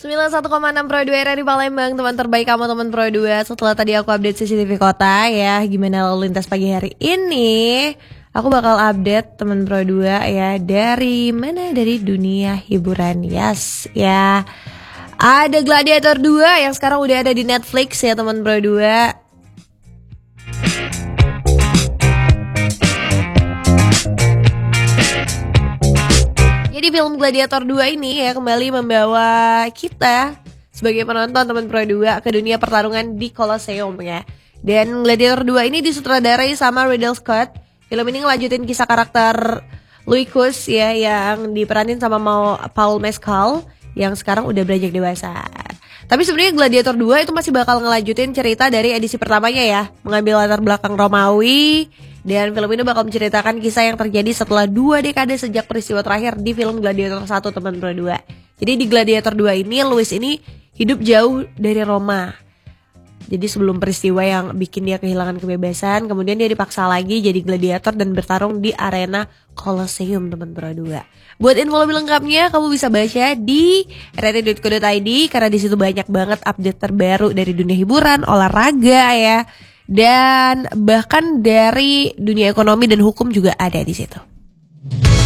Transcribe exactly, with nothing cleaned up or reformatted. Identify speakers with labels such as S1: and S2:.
S1: sembilan puluh satu koma enam Pro dua R R I Palembang, teman terbaik kamu teman Pro dua. Setelah tadi aku update C C T V kota ya, gimana lalu lintas pagi hari ini? Aku bakal update teman Pro dua ya, dari mana? Dari dunia hiburan. Yes ya. Ada Gladiator dua yang sekarang udah ada di Netflix ya teman Pro dua. Jadi film Gladiator dua ini ya kembali membawa kita sebagai penonton teman Pro dua ke dunia pertarungan di Colosseum ya. Dan Gladiator dua ini disutradarai sama Ridley Scott. Film ini ngelanjutin kisah karakter Luicus ya yang diperanin sama Paul Mescal yang sekarang udah beranjak dewasa. Tapi sebenarnya Gladiator dua itu masih bakal ngelanjutin cerita dari edisi pertamanya ya, mengambil latar belakang Romawi. Dan film ini bakal menceritakan kisah yang terjadi setelah dua dekade sejak peristiwa terakhir di film Gladiator satu teman Pro dua. Jadi di Gladiator dua ini Louis ini hidup jauh dari Roma. Jadi sebelum peristiwa yang bikin dia kehilangan kebebasan, kemudian dia dipaksa lagi jadi gladiator dan bertarung di arena Colosseum teman Pro dua. Buat info lebih lengkapnya kamu bisa baca di r r i dot co dot i d karena di situ banyak banget update terbaru dari dunia hiburan, olahraga ya. Dan bahkan dari dunia ekonomi dan hukum juga ada di situ.